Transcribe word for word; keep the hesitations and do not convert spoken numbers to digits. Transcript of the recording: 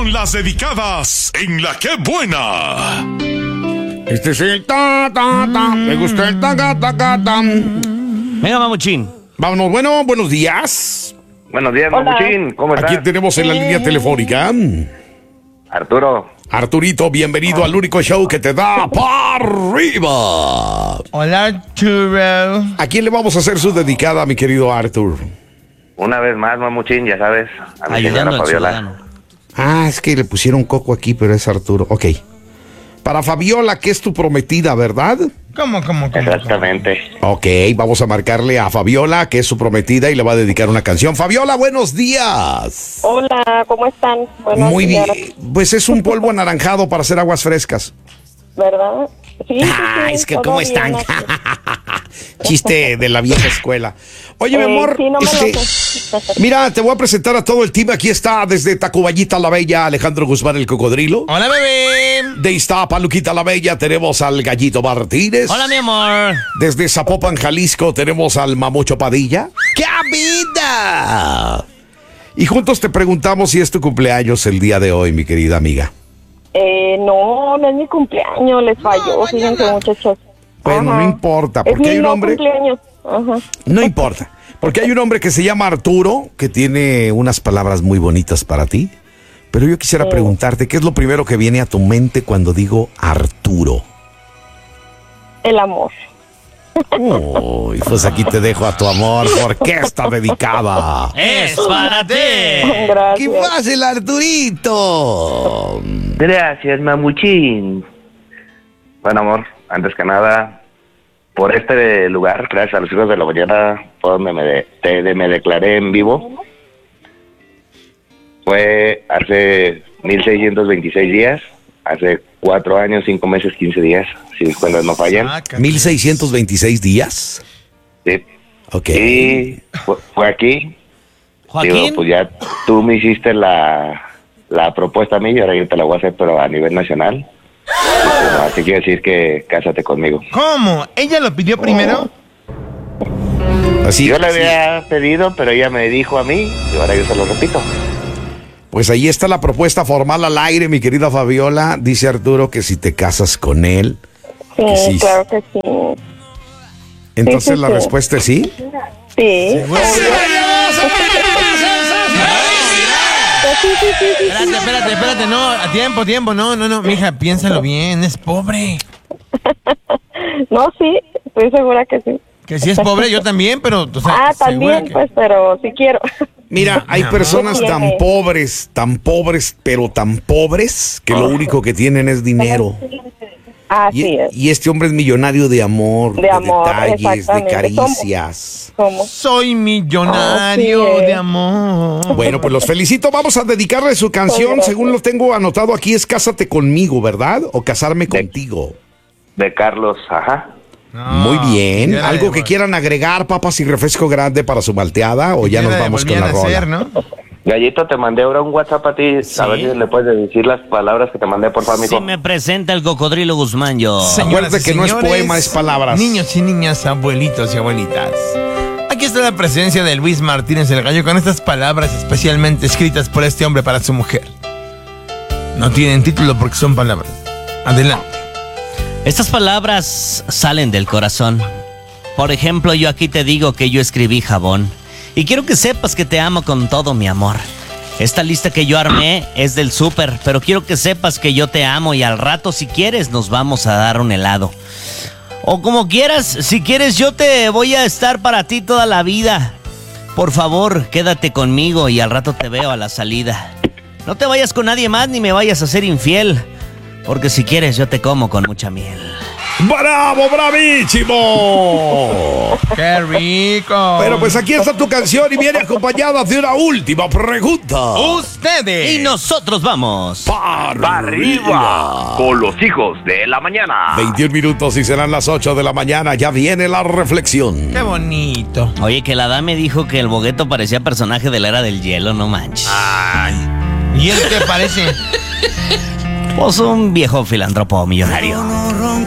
con las dedicadas en La Qué Buena. Este es el ta, ta, ta. Me gusta el ta, ta, ta, ta, ta. Venga, Mamuchín. Vámonos, bueno, buenos días. Buenos días, Mamuchín. ¿Cómo estás? Aquí tenemos en la línea telefónica Arturo. Arturito, bienvenido al único show que te da para arriba. Hola, Arturo. ¿A quién le vamos a hacer su dedicada, mi querido Artur? Una vez más, Mamuchín, ya sabes. A mi Ayudando señora al Fabiola. ciudadano. Ah, es que le pusieron coco aquí, pero es Arturo. Ok. Para Fabiola, que es tu prometida, ¿verdad? ¿Cómo, cómo, cómo? Exactamente. Ok, vamos a marcarle a Fabiola, que es su prometida, y le va a dedicar una canción. Fabiola, buenos días. Hola, ¿cómo están? Buenos Muy días. bien. Pues es un polvo anaranjado para hacer aguas frescas. ¿Verdad? Sí, sí, Ah, sí, es que todo ¿cómo bien están? aquí. Chiste de la vieja escuela. Oye, mi Eh, amor, sí, no me este, lo sé. mira, te voy a presentar a todo el team. Aquí está desde Tacuballita la Bella, Alejandro Guzmán el Cocodrilo. Hola, bebé. De Iztapa, Luquita la Bella, tenemos al Gallito Martínez. Hola, mi amor. Desde Zapopan, Jalisco, tenemos al Mamucho Padilla. ¡Qué vida! Y juntos te preguntamos si es tu cumpleaños el día de hoy, mi querida amiga. Eh, no, no es mi cumpleaños, les falló, fíjense, muchachos. Bueno, Ajá. no importa, Es porque mi hay un no hombre... cumpleaños. Ajá. No importa, porque hay un hombre que se llama Arturo, que tiene unas palabras muy bonitas para ti. Pero yo quisiera Sí. preguntarte, ¿qué es lo primero que viene a tu mente cuando digo Arturo? El amor. Uy, pues aquí te dejo a tu amor, porque está dedicada. Es para ti. ¡Qué Gracias. fácil, Arturito! Gracias, Mamuchín. Bueno, amor, antes que nada, por este lugar, gracias a los hijos de la mañana, fue donde me, de- te- de- me declaré en vivo. Fue hace mil seiscientos veintiséis días, hace cuatro años, cinco meses, quince días, si mis cuentas no fallan. Sácate. ¿mil seiscientos veintiséis días? Sí. Ok. Y fue, fue aquí. Digo, Joaquín. pues ya tú me hiciste la, la propuesta a mí y ahora yo te la voy a hacer, pero a nivel nacional. Pues, así quiere decir que cásate conmigo. ¿Cómo? ¿Ella lo pidió primero? Así, Yo le así. había pedido, pero ella me dijo a mí y ahora yo se lo repito. Pues ahí está la propuesta formal al aire, mi querida Fabiola. Dice Arturo que si te casas con él. Sí, Que sí. claro que sí. Entonces sí, la sí. respuesta es sí. Sí. Sí, sí, sí, sí. Espérate, espérate, espérate. No, a tiempo, tiempo. No, no, no. Mija, piénsalo bien. Es pobre. No, sí, estoy segura que sí. Que si es pobre, yo también, pero. O sea, Ah, segura también, que- pues, pero sí quiero. Mira, hay Mi personas amor. tan pobres, tan pobres, pero tan pobres que lo único que tienen es dinero. Así Y, es. y este hombre es millonario de amor, de, De amor, detalles, de exactamente. caricias. Somos. Soy millonario Así es. de amor. Bueno, pues los felicito. Vamos a dedicarle su canción. Gracias. Según lo tengo anotado aquí, es Cásate conmigo, ¿verdad? O Casarme De- contigo. De Carlos, ajá. No, Muy bien. ya la ¿Algo que devol- quieran agregar, papas y refresco grande para su malteada? ¿O ya la nos vamos con la devolvían a rola? hacer, ¿no? Gallito, te mandé ahora un WhatsApp a ti. Sí. A ver si le puedes decir las palabras que te mandé, por favor, Si mijo. me presenta el cocodrilo Guzmán, yo. Señoras Acuérdate y que no es señores, poema, es palabras. Niños y niñas, abuelitos y abuelitas. Aquí está la presencia de Luis Martínez el Gallo con estas palabras especialmente escritas por este hombre para su mujer. No tienen título porque son palabras. Adelante. Estas palabras salen del corazón. Por ejemplo, yo aquí te digo que yo escribí jabón. Y quiero que sepas que te amo con todo mi amor. Esta lista que yo armé es del súper, pero quiero que sepas que yo te amo y al rato, si quieres, nos vamos a dar un helado. O como quieras, si quieres, yo te voy a estar para ti toda la vida. Por favor, quédate conmigo y al rato te veo a la salida. No te vayas con nadie más ni me vayas a ser infiel, porque si quieres, yo te como con mucha miel. ¡Bravo, bravísimo! ¡Qué rico! Pero pues aquí está tu canción y viene acompañada de una última pregunta. ustedes. Y nosotros vamos. ¡Para arriba! Con los hijos de la mañana. veintiún minutos y serán las ocho de la mañana. Ya viene la reflexión. Qué bonito. Oye, que la dame dijo que el bogueto parecía personaje de la era del hielo, no manches. Ay. ¿Y él qué parece? Pues un viejo filántropo millonario.